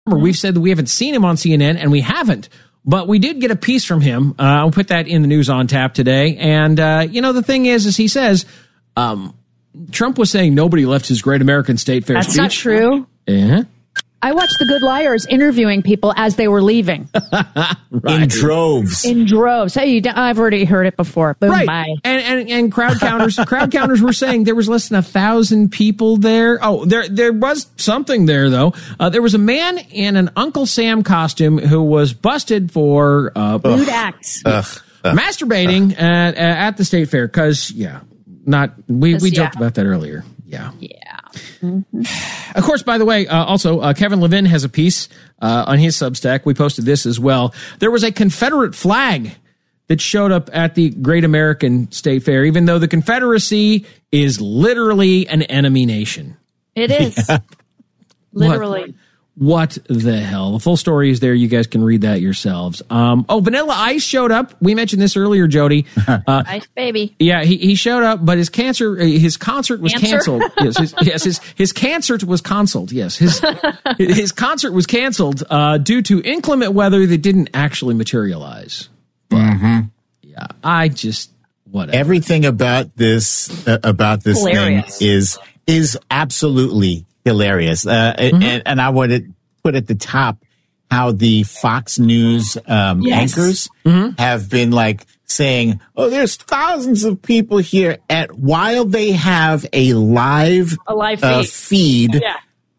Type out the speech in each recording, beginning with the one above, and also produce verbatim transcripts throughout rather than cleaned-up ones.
We've said that we haven't seen him on C N N, and we haven't. But we did get a piece from him. Uh, I'll put that in the news on tap today. And, uh, you know, the thing is, is he says, um, Trump was saying nobody left his great American state fair That's speech. That's not true. Yeah. I watched The Good Liars interviewing people as they were leaving. Right. In droves. In droves. Hey, you, I've already heard it before. Boom, right. bye. And, and and crowd counters crowd counters were saying there was less than a thousand people there. Oh, there there was something there, though. Uh, there was a man in an Uncle Sam costume who was busted for uh, lewd acts. Ugh. Ugh. masturbating at, at the state fair. Because, yeah, not we, we joked yeah. about that earlier. Yeah. Yeah. Mm-hmm. Of course, by the way, uh, also, uh, Kevin Levin has a piece uh, on his Substack. We posted this as well. There was a Confederate flag that showed up at the Great American State Fair, even though the Confederacy is literally an enemy nation. It is. Yeah. Literally. What? What the hell? The full story is there. You guys can read that yourselves. Um, oh, Vanilla Ice showed up. We mentioned this earlier, Jody. Uh, Ice baby. Yeah, he, he showed up, but his cancer, his concert was Cancer? canceled. Yes, his, yes, his his concert was canceled. Yes, his his concert was canceled uh, due to inclement weather that didn't actually materialize. But, mm-hmm. Yeah, I just whatever. Everything about this uh, about this Hilarious. thing is is absolutely hilarious. Uh, mm-hmm. and, and I want to put at the top how the Fox News um, yes. anchors mm-hmm. have been like saying, oh, there's thousands of people here at while they have a live, a live feed, uh, feed yeah.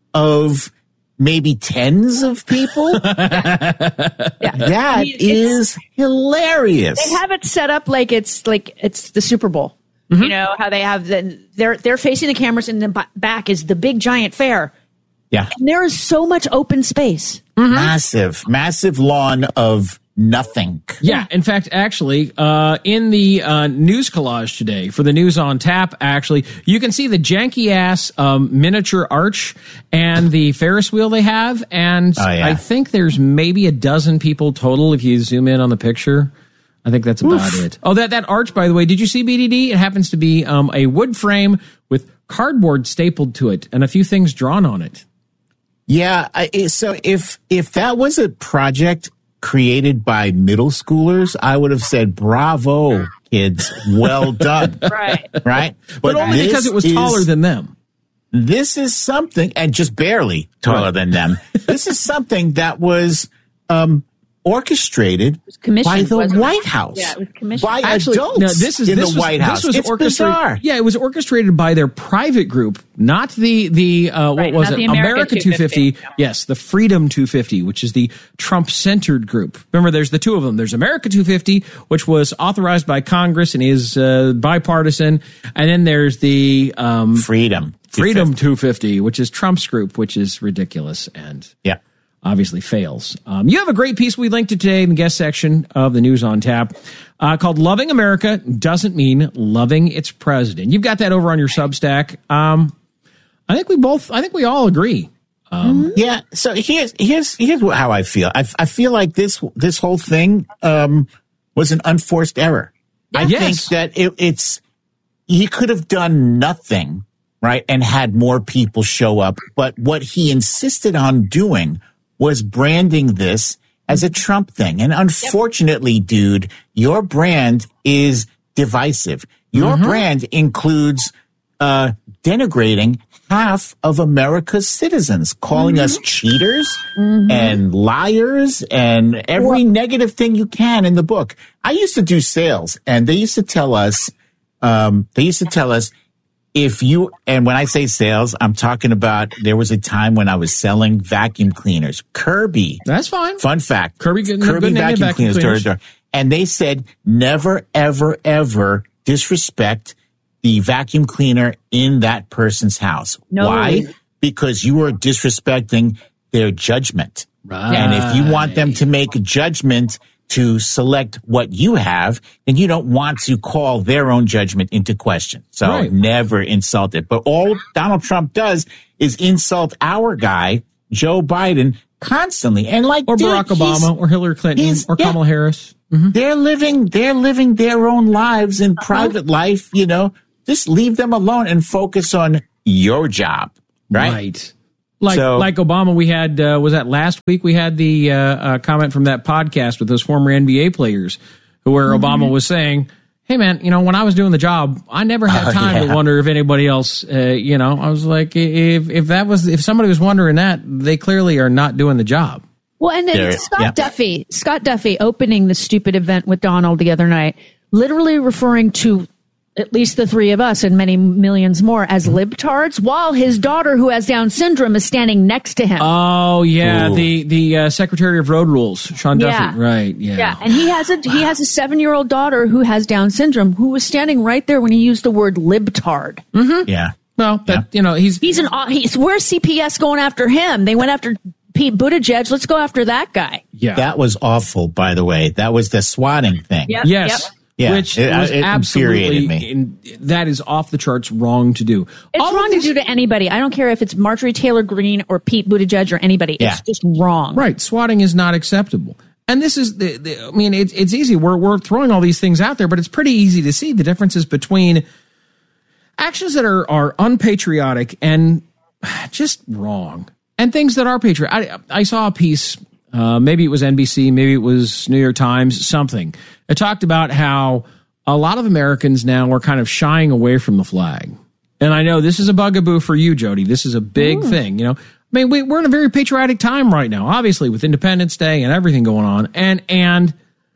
of maybe tens of people. yeah. Yeah. That I mean, is hilarious. They have it set up like it's like it's the Super Bowl. Mm-hmm. You know how they have the they're they're facing the cameras and the b- back is the big giant fair. Yeah, and there is so much open space. Mm-hmm. Massive, massive lawn of nothing. Yeah, in fact, actually, uh, in the uh, news collage today for the News on Tap, actually, you can see the janky ass um, miniature arch and the Ferris wheel they have, and oh, yeah. I think there's maybe a dozen people total if you zoom in on the picture. I think that's about Oof. it. Oh, that, that arch, by the way, did you see B D D? It happens to be um, a wood frame with cardboard stapled to it and a few things drawn on it. Yeah, I, so if if that was a project created by middle schoolers, I would have said, bravo, kids, well done. Right. Right? But, but only because it was is, taller than them. This is something, and just barely taller right. than them. This is something that was... um orchestrated by the White House. Yeah, it was commissioned. By Actually, adults no, this is, in this the was, White House. This was it's orchestrated. Bizarre. Yeah, it was orchestrated by their private group, not the, the uh, right, what was it? The America, America two fifty. No. Yes, the Freedom two fifty, which is the Trump-centered group. Remember, there's the two of them. There's America two fifty, which was authorized by Congress and is uh, bipartisan. And then there's the... Um, Freedom. Freedom two fifty, which is Trump's group, which is ridiculous and... Yeah. obviously fails. Um, you have a great piece we linked to today in the guest section of the News on Tap uh, called Loving America Doesn't Mean Loving Its President. You've got that over on your Substack. Um, I think we both, I think we all agree. Um, yeah. So here's, here's, here's how I feel. I, I feel like this, this whole thing um, was an unforced error. I yes. think that it, it's, he could have done nothing, right, and had more people show up. But what he insisted on doing was branding this as a Trump thing. And unfortunately, yep. dude, your brand is divisive. Your mm-hmm. brand includes uh, denigrating half of America's citizens, calling mm-hmm. us cheaters mm-hmm. and liars and every well, negative thing you can in the book. I used to do sales, and they used to tell us, um, they used to tell us, if you, and when I say sales, I'm talking about there was a time when I was selling vacuum cleaners. Kirby. That's fine. Fun fact. Kirby, Kirby good vacuum, vacuum cleaners, cleaners. Door to door. And they said, never, ever, ever disrespect the vacuum cleaner in that person's house. No. Why? Because you are disrespecting their judgment. Right. And if you want them to make a judgment to select what you have, then you don't want to call their own judgment into question. So right. never insult it. But all Donald Trump does is insult our guy, Joe Biden, constantly. And like, or dude, Barack Obama or Hillary Clinton or yeah, Kamala Harris. Mm-hmm. They're living, they're living their own lives in private uh-huh. life, you know, just leave them alone and focus on your job. Right. Right. Like So- like Obama, we had uh, was that last week? We had the uh, uh, comment from that podcast with those former N B A players, who where Mm-hmm. Obama was saying, "Hey man, you know when I was doing the job, I never had Oh, time yeah. to wonder if anybody else, uh, you know." I was like, if if that was if somebody was wondering that, they clearly are not doing the job. Well, and then There- Scott yeah. Duffy, Scott Duffy opening the stupid event with Donald the other night, literally referring to at least the three of us and many millions more as libtards, while his daughter, who has Down syndrome, is standing next to him. Oh yeah, Ooh. the the uh, Secretary of Road Rules, Sean Yeah. Duffy, right? Yeah. yeah, and he has a he has a seven year old daughter who has Down syndrome, who was standing right there when he used the word libtard. Yeah. Well, that Yeah. you know he's He's an he's where's C P S going after him? They went after Pete Buttigieg. Let's go after that guy. yeah. That was awful, by the way. That was the swatting thing. Yep. Yes. Yep. Yeah, Which it- was it absolutely infuriated me. in, that is off the charts wrong to do. It's All of wrong these- to do to anybody. I don't care if it's Marjorie Taylor Greene or Pete Buttigieg or anybody. Yeah. It's just wrong. Right, swatting is not acceptable. And this is the, the I mean it's it's easy. We're we're throwing all these things out there, but it's pretty easy to see the differences between actions that are are unpatriotic and just wrong, and things that are patriotic. I I saw a piece, uh, maybe it was N B C, maybe it was New York Times, something. It talked about how a lot of Americans now are kind of shying away from the flag. And I know this is a bugaboo for you, Jody. This is a big thing, you know. I mean, we, we're in a very patriotic time right now, obviously, with Independence Day and everything going on. And and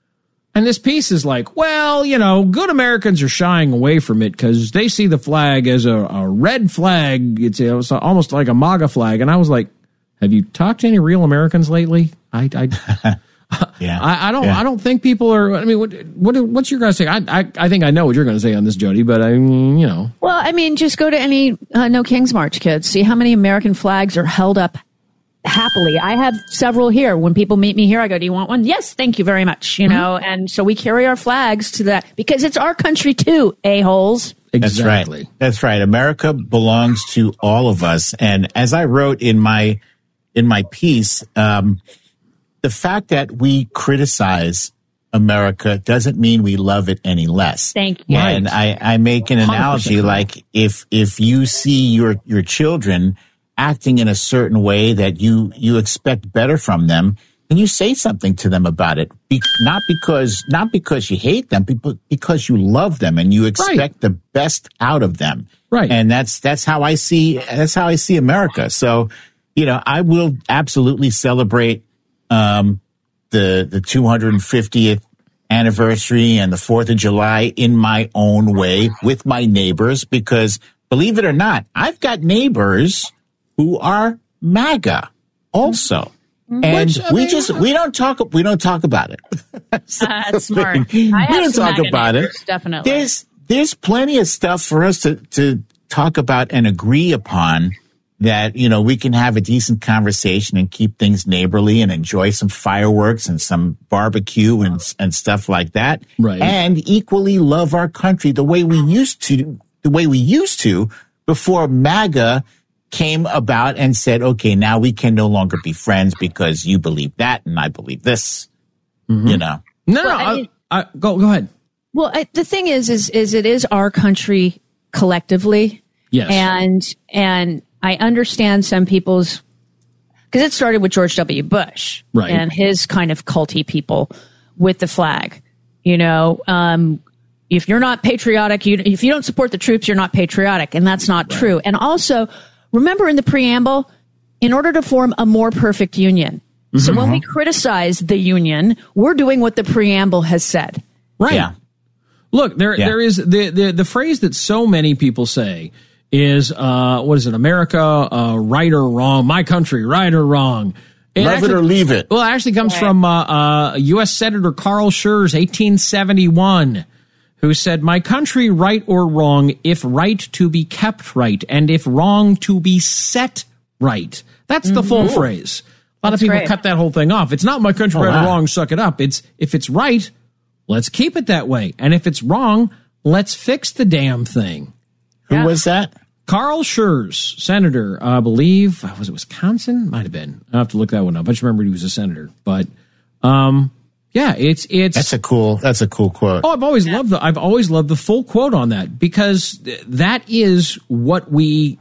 and this piece is like, well, you know, good Americans are shying away from it because they see the flag as a, a red flag. It's, it's almost like a MAGA flag. And I was like, have you talked to any real Americans lately? I I, Yeah. I, I don't Yeah. I don't think people are. I mean, what, what what's your guys' say? I, I I think I know what you're going to say on this, Jody. But I mean, you know. Well, I mean, just go to any uh, No King's March, kids. See how many American flags are held up happily. I have several here. When people meet me here, I go, "Do you want one?" "Yes, thank you very much." You know, and so we carry our flags to that because it's our country too. A holes. That's Exactly. right. That's right. America belongs to all of us. And as I wrote in my in my piece, um, the fact that we criticize America doesn't mean we love it any less. Thank you. And I, I make an one hundred analogy percent like if if you see your your children acting in a certain way that you you expect better from them, then you say something to them about it. Be, not because not because you hate them, but because you love them and you expect Right. the best out of them. Right. And that's that's how I see that's how I see America. So, you know, I will absolutely celebrate um, the the two hundred fiftieth anniversary and the fourth of July in my own way with my neighbors, because believe it or not, I've got neighbors who are MAGA also. And Which, I we mean- just we don't talk we don't talk about it. That's smart. we I have don't some talk MAGA about it. neighbors, Definitely. There's there's plenty of stuff for us to to talk about and agree upon, that, you know, we can have a decent conversation and keep things neighborly and enjoy some fireworks and some barbecue and and stuff like that. Right. And equally love our country the way we used to the way we used to before MAGA came about and said, okay, now we can no longer be friends because you believe that and I believe this. You know. No, Well, no. I I, mean- I, go go ahead. Well, I, the thing is, is, is it is our country collectively. Yes. And, and I understand some people's, because it started with George W. Bush. Right. And his kind of culty people with the flag. You know, um, if you're not patriotic, you, if you don't support the troops, you're not patriotic. And that's not true. And also, remember in the preamble, in order to form a more perfect union. So when we criticize the union, we're doing what the preamble has said. Right. Yeah. Look, there Yeah. there is the, the the phrase that so many people say is uh what is it, America, uh right or wrong, my country, right or wrong. Love it or leave it. Well, it actually comes Right. from uh, uh U S Senator Carl Schurz, eighteen seventy-one, who said, "My country, right or wrong, if right to be kept right, and if wrong to be set right." That's the full phrase. A lot That's of people great. cut that whole thing off. It's not my country, Oh, right or wow. wrong, suck it up. It's if it's right, let's keep it that way. And if it's wrong, let's fix the damn thing. Who Yeah. was that? Carl Schurz, senator, I believe, was it Wisconsin? Might have been. I have to look that one up. I just remember he was a senator. But, um, yeah, it's it's. That's a cool. That's a cool quote. Oh, I've always loved the I've always loved the full quote on that, because th- that is what we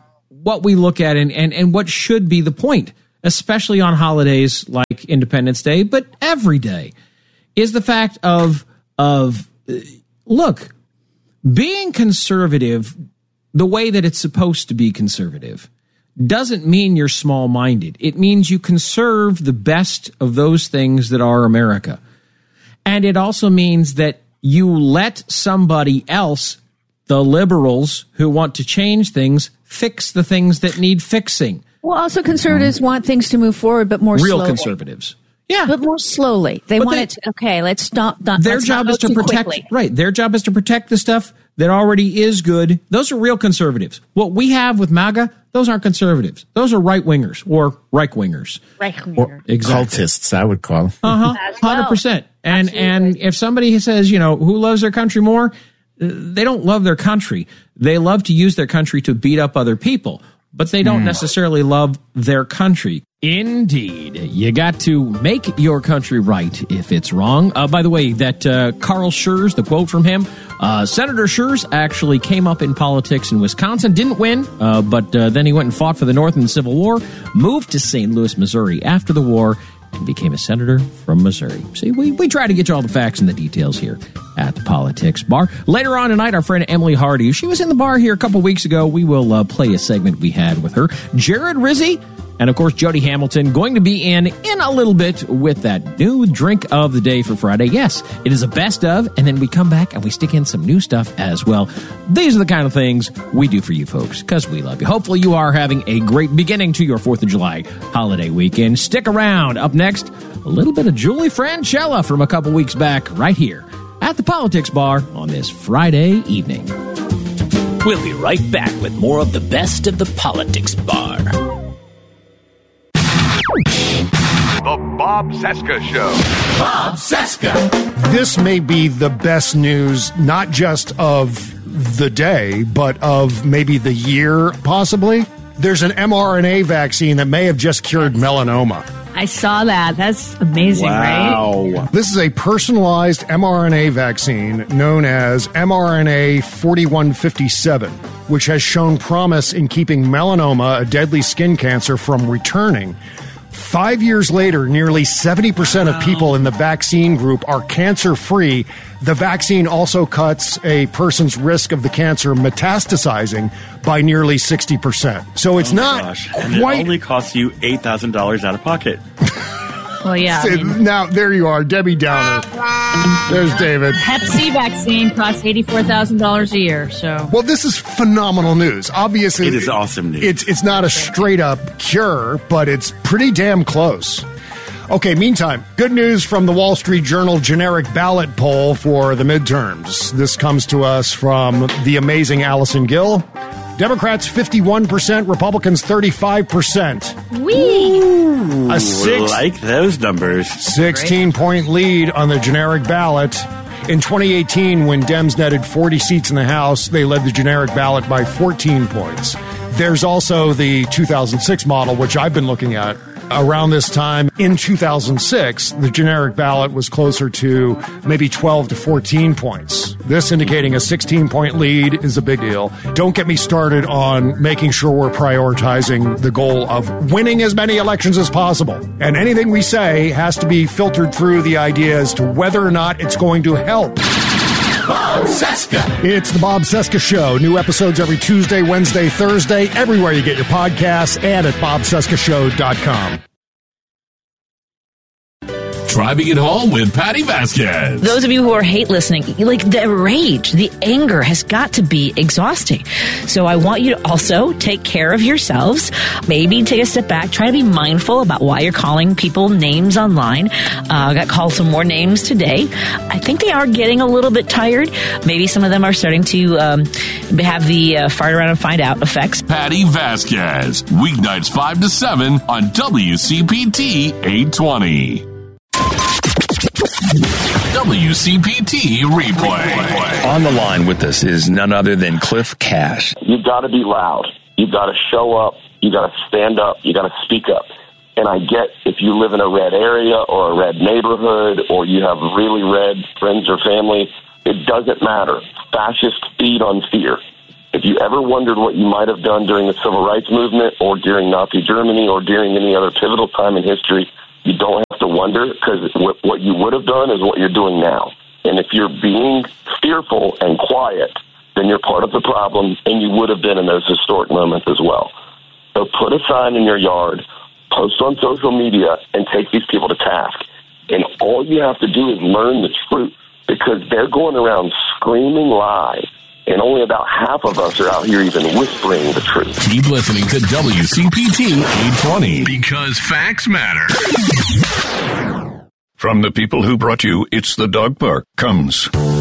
what we look at and, and, and what should be the point, especially on holidays like Independence Day, but every day, is the fact of, of look, being conservative the way that it's supposed to be conservative doesn't mean you're small-minded. It means you conserve the best of those things that are America. And it also means that you let somebody else, the liberals who want to change things, fix the things that need fixing. Well, also conservatives mm-hmm. want things to move forward, but more Real slowly. conservatives. Yeah. But more slowly. They but want they, it to, okay, let's stop. Not, their let's job not is to protect, quickly. right. Their job is to protect the stuff that already is good. Those are real conservatives. What we have with MAGA, those aren't conservatives. Those are right-wingers or right-wingers. Right-wingers. Exactly. Cultists, I would call them. Uh-huh. one hundred percent. And, and if somebody says, you know, who loves their country more? They don't love their country. They love to use their country to beat up other people, but they don't mm. necessarily love their country. Indeed. You got to make your country right if it's wrong. Uh, by the way, that uh, Carl Schurz, the quote from him, uh, Senator Schurz actually came up in politics in Wisconsin, didn't win, uh, but uh, then he went and fought for the North in the Civil War, moved to Saint Louis, Missouri after the war, and became a senator from Missouri. See, we, we try to get you all the facts and the details here at the Politics Bar. Later on tonight, our friend Emily Hardy, she was in the bar here a couple weeks ago. We will uh, play a segment we had with her. Jared Rizzi, and of course, Jody Hamilton, going to be in in a little bit with that new drink of the day for Friday. Yes, it is a best of, and then we come back and we stick in some new stuff as well. These are the kind of things we do for you folks, because we love you. Hopefully you are having a great beginning to your fourth of July holiday weekend. Stick around. Up next, a little bit of Julie Franchella from a couple weeks back right here at the Politics Bar on this Friday evening. We'll be right back with more of the best of the Politics Bar. The Bob Cesca Show. Bob Cesca. This may be the best news, not just of the day, but of maybe the year, possibly. There's an mRNA vaccine that may have just cured melanoma. I saw that. That's amazing, wow. right? This is a personalized mRNA vaccine known as m R N A forty-one fifty-seven, which has shown promise in keeping melanoma, a deadly skin cancer, from returning. Five years later, nearly seventy percent of people in the vaccine group are cancer-free. The vaccine also cuts a person's risk of the cancer metastasizing by nearly sixty percent. So it's oh not gosh. quite... And it only costs you eight thousand dollars out of pocket. Well, yeah. I mean, now, there you are, Debbie Downer. There's David. Hep C vaccine costs eighty-four thousand dollars a year, so... Well, this is phenomenal news. Obviously... It is awesome news. It's, it's not a straight-up cure, but it's pretty damn close. Okay, meantime, good news from the Wall Street Journal generic ballot poll for the midterms. This comes to us from the amazing Allison Gill. Democrats fifty-one percent, Republicans thirty-five percent. Wee! A six, like those numbers. sixteen-point lead on the generic ballot. In twenty eighteen, when Dems netted forty seats in the House, they led the generic ballot by fourteen points. There's also the two thousand six model, which I've been looking at. Around this time in two thousand six, the generic ballot was closer to maybe twelve to fourteen points. This indicating a sixteen-point lead is a big deal. Don't get me started on making sure we're prioritizing the goal of winning as many elections as possible. And anything we say has to be filtered through the idea as to whether or not it's going to help. Bob Cesca. It's the Bob Cesca Show. New episodes every Tuesday, Wednesday, Thursday, everywhere you get your podcasts, and at bob cesca show dot com. Driving it home with Patty Vasquez. Those of you who are hate listening, like the rage, the anger has got to be exhausting. So I want you to also take care of yourselves. Maybe take a step back. Try to be mindful about why you're calling people names online. Uh, I got called some more names today. I think they are getting a little bit tired. Maybe some of them are starting to um, have the uh, fart around and find out effects. Patty Vasquez, weeknights five to seven on W C P T eight twenty. W C P T Replay. On the line with us is none other than Cliff Cash. You've got to be loud. You've got to show up. You've got to stand up. You've got to speak up. And I get if you live in a red area or a red neighborhood or you have really red friends or family, it doesn't matter. Fascists feed on fear. If you ever wondered what you might have done during the civil rights movement or during Nazi Germany or during any other pivotal time in history, you don't have to wonder, because what you would have done is what you're doing now. And if you're being fearful and quiet, then you're part of the problem, and you would have been in those historic moments as well. So put a sign in your yard, post on social media, and take these people to task. And all you have to do is learn the truth, because they're going around screaming lies, and only about half of us are out here even whispering the truth. Keep listening to W C P T eight twenty. Because facts matter. From the people who brought you It's the Dog Park comes